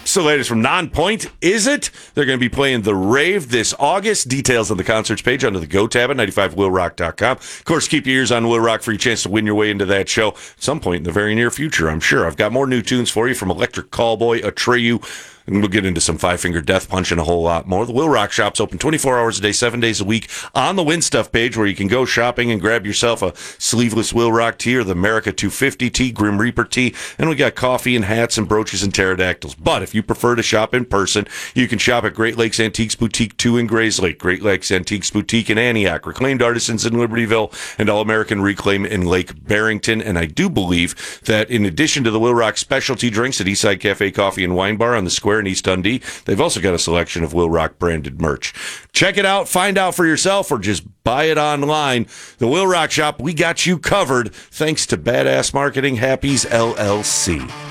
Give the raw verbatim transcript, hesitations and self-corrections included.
It's the latest from Nonpoint, is it? They're going to be playing The Rave this August. Details on the concerts page under the Go tab at ninety-five will rock dot com. Of course, keep your ears on Will Rock for your chance to win your way into that show at some point in the very near future, I'm sure. I've got more new tunes for you from Electric Callboy, Atreyu, and we'll get into some Five Finger Death Punch and a whole lot more. The Will Rock Shop's open twenty-four hours a day, seven days a week on the Win Stuff page, where you can go shopping and grab yourself a sleeveless Will Rock tee or the America two fifty tee, Grim Reaper tee, and we got coffee and hats and brooches and pterodactyls. But if you prefer to shop in person, you can shop at Great Lakes Antiques Boutique two in Grayslake, Great Lakes Antiques Boutique in Antioch, Reclaimed Artisans in Libertyville, and All American Reclaim in Lake Barrington. And I do believe that in addition to the Will Rock specialty drinks at Eastside Cafe Coffee and Wine Bar on the Square in East Dundee, they've also got a selection of Will Rock branded merch. Check it out, find out for yourself, or just buy it online. The Will Rock Shop, we got you covered, thanks to Badass Marketing Happies L L C.